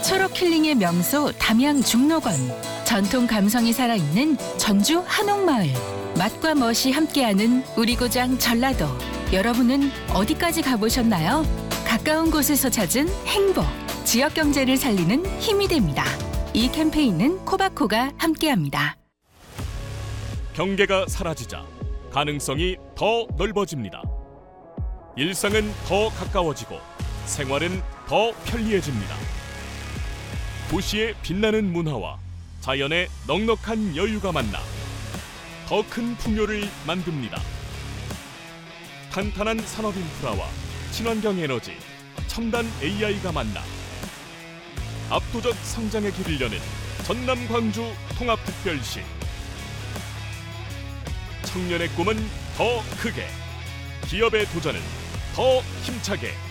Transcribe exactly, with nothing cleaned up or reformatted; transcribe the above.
초록 힐링의 명소 담양 중록원. 전통 감성이 살아있는 전주 한옥마을. 맛과 멋이 함께하는 우리 고장 전라도. 여러분은 어디까지 가보셨나요? 가까운 곳에서 찾은 행복. 지역 경제를 살리는 힘이 됩니다. 이 캠페인은 코바코가 함께합니다. 경계가 사라지자 가능성이 더 넓어집니다. 일상은 더 가까워지고 생활은 더 편리해집니다. 도시의 빛나는 문화와 자연의 넉넉한 여유가 만나 더 큰 풍요를 만듭니다. 탄탄한 산업 인프라와 친환경 에너지, 첨단 에이아이가 만나 압도적 성장의 길을 여는 전남 광주 통합특별시. 청년의 꿈은 더 크게, 기업의 도전은 더 힘차게.